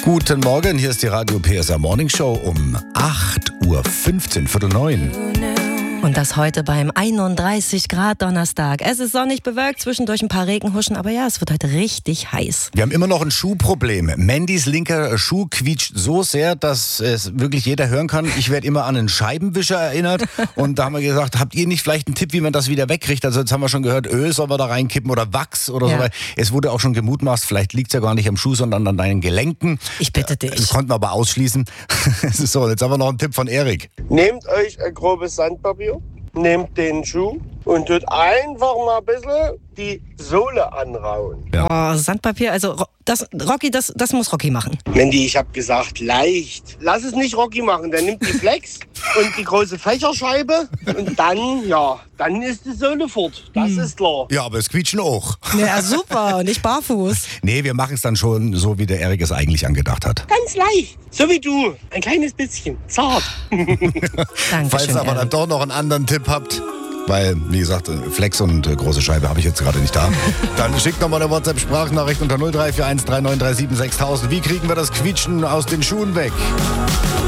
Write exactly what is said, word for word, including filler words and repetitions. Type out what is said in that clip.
Guten Morgen, hier ist die Radio P S R Morning Show um acht Uhr fünfzehn, Viertel neun. Und das heute beim einunddreißig Grad Donnerstag. Es ist sonnig bewölkt, zwischendurch ein paar Regenhuschen, aber ja, es wird heute richtig heiß. Wir haben immer noch ein Schuhproblem. Mandys linker Schuh quietscht so sehr, dass es wirklich jeder hören kann. Ich werde immer an einen Scheibenwischer erinnert. Und da haben wir gesagt, habt ihr nicht vielleicht einen Tipp, wie man das wieder wegkriegt? Also jetzt haben wir schon gehört, Öl soll man da reinkippen oder Wachs oder Ja. so. Es wurde auch schon gemutmaßt, vielleicht liegt es ja gar nicht am Schuh, sondern an deinen Gelenken. Ich bitte dich. Das konnten wir aber ausschließen. So, jetzt haben wir noch einen Tipp von Erik. Nehmt euch ein grobes Sandpapier, nehmt den Schuh und tut einfach mal ein bisschen die Sohle anrauen. Oh, Sandpapier, also Ro- das, Rocky, das, das muss Rocky machen. Mandy, ich habe gesagt, leicht. Lass es nicht Rocky machen. Der nimmt die Flex und die große Fächerscheibe und dann, ja, dann ist die Sohle fort. Das ist klar. Ja, aber es quietschen auch. Ja, super, nicht barfuß. Nee, wir machen es dann schon so, wie der Erik es eigentlich angedacht hat. Ganz leicht. So wie du. Ein kleines bisschen. Zart. Dankeschön, Falls ihr aber dann Erik. doch noch einen anderen Tipp habt, weil, wie gesagt, Flex und äh, große Scheibe habe ich jetzt gerade nicht da, dann schickt nochmal eine WhatsApp-Sprachnachricht unter null drei vier eins drei neun drei sieben sechstausend. Wie kriegen wir das Quietschen aus den Schuhen weg?